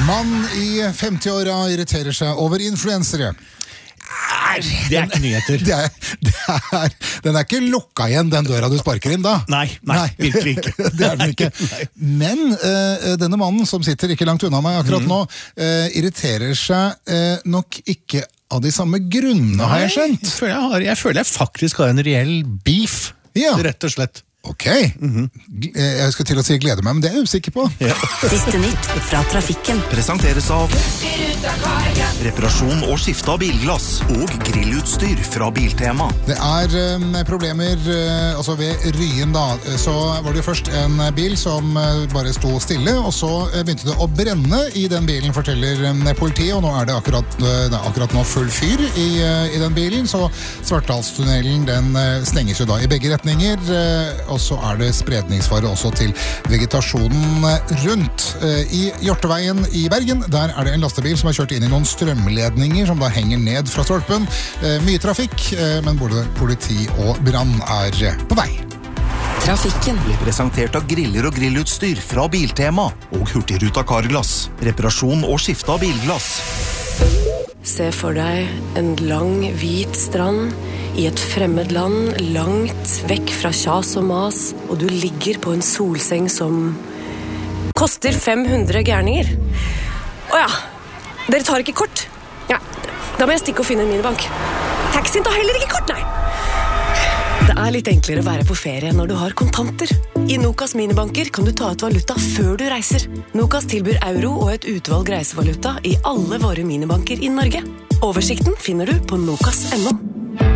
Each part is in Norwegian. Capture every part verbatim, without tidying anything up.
Mann i femti-åra irriterer seg over influensere. Det er ikke nyheter. Det er, det er, den er ikke lukka igjen, den døra du sparker inn da. Nei, nei, nei. Virkelig ikke. Det er den ikke. Men uh, denne mannen som sitter ikke langt unna meg akkurat mm. nå, uh, irriterer seg uh, nok ikke av de samme grunnene, har jeg skjønt. Jeg føler jeg, har, jeg føler jeg faktisk har en reell beef, ja. Rett og slett. Ok, mm-hmm. Jeg skal til å si glede meg, men det er jeg usikker på. Ja. Siste nytt fra trafikken. Presenteres av reparasjon og skifte av bilglass og grillutstyr fra Biltema. Det er um, problemer uh, altså ved Ryen da. Så var det først en bil som uh, bare sto stille, og så uh, begynte det å brenne i den bilen, forteller um, politiet, og nå er det akkurat, uh, det er akkurat nå full fyr i, uh, i den bilen, så Svartdalstunnelen den uh, stenges jo da i begge retninger, uh, og så er det spredningsfare også til vegetasjonen rundt. I Hjorteveien i Bergen, der er det en lastebil som har kjørt inn i noen strømledninger som da henger ned fra stolpen. Mye trafikk, men både politi og brann er på vei. Trafikken blir presentert av griller og grillutstyr fra Biltema og Hurtigruta Carglass. Reparasjon og skifte av bilglass. Se for deg en lang, hvit strand i et fremmed land, langt vekk fra kjas og mas, og du ligger på en solseng som koster fem hundre gærninger. Åja, dere tar ikke kort? Ja, da må jeg stikke og finne en minibank. Taxien tar heller ikke kort, nei. Det er litt enklere å være på ferie når du har kontanter. I Nokas minibanker kan du ta ut valuta før du reiser. Nokas tilbyr euro og et utvalg reisevaluta i alle våre minibanker i Norge. Oversikten finner du på nokas punktum no.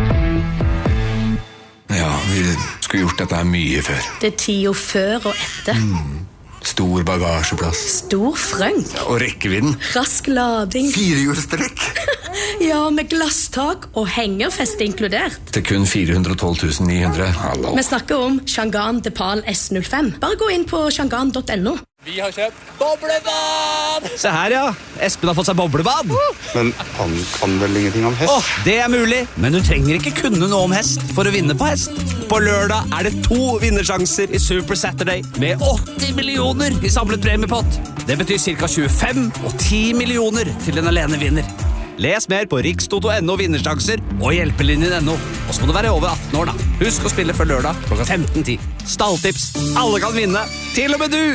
Ja, vi skulle gjort dette mye før. Det er tida før og etter. Mm. Stor bagasjeplass. Stor frøng. Ja, og rekkevidden. Rask lading. Firehjulstrekk. Ja, med glasstak og hengerfeste inkludert. Til kun fire hundre og tolv tusen ni hundre. Hallo. Vi snakker om Changan Depal S null fem. Bare gå inn på changan punktum no. Vi har kjøpt boblebad! Se her, ja. Espen har fått seg boblebad. Men han kan vel ingenting om hest? Åh, det er mulig. Men du trenger ikke kunne noe om hest for å vinne på hest. På lørdag er det to vinnersjanser i Super Saturday med åtti millioner i samlet premiepott. Det betyr cirka tjuefem og ti millioner til den alene vinner. Les mer på rikstoto punktum no vinnersjanser og hjelpelinjen punktum no. Og så må du være over atten år da. Husk å spille før lørdag klokka femten ti. Stalltips. Alle kan vinne. Til og med du!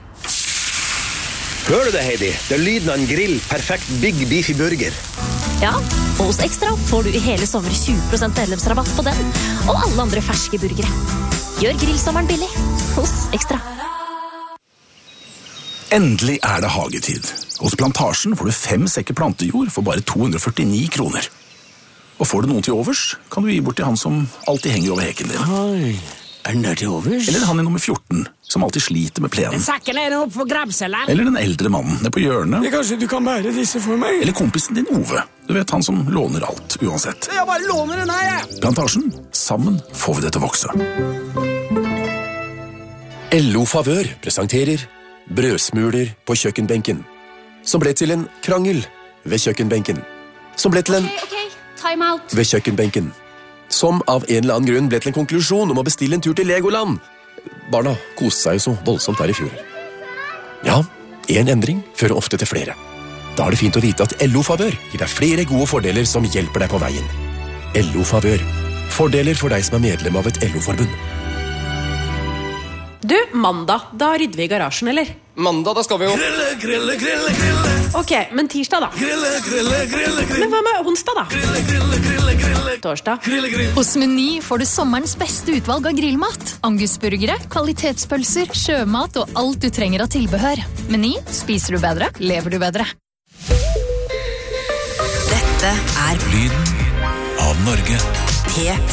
Hører du det, Heidi? Det er lyden av en grill. Perfekt Big Beefy Burger. Ja, og hos Ekstra får du i hele sommer tjue prosent medlemsrabatt på den, og alle andre ferske burgere. Gjør grillsommeren billig hos Ekstra. Endelig er det hagetid. Hos Plantasjen får du fem sekker plantejord for bare to hundre og førtini kroner. Og får du noen til overs, kan du gi bort til han som alltid henger over heken din. Oi, er den der til overs? Eller han i nummer fjorten, som alltid sliter med plenen. Sakken er opp for grabselen. Eller den eldre mannen nede på hjørnet. Kanskje du kan bære disse for meg? Eller kompisen din Ove. Du vet, han som låner alt, uansett. Jeg bare låner den her, jeg. Plantasjen. Sammen får vi det til å vokse. L O Favør presenterer brødsmuler på kjøkkenbenken, som ble til en krangel ved kjøkkenbenken, som ble til en Ok, ok, time out. ved kjøkkenbenken, som av en eller annen grunn ble til en konklusjon om å bestille en tur til Legoland. Barna koste seg jo så voldsomt der i fjor. Ja, en endring fører ofte til flere. Da er det fint å vite at L O Favør gir deg flere gode fordeler som hjelper deg på veien. L O Favør. Fordeler for deg som er medlem av et L O-forbund. Du, mandag, da rydder vi i garasjen, eller? Mandag, da skal vi jo Grille, grille, grille, grille. Ok, men tirsdag da? Grille, grille, grille, grille. Men hva med onsdag da? Grille, grille, grille, grille. Torsdag? Grille, grille. Hos Meny får du sommerens beste utvalg av grillmat. Angusburgere, kvalitetspølser, sjømat og alt du trenger av tilbehør. Meny, spiser du bedre, lever du bedre. Dette er Lyden av Norge. P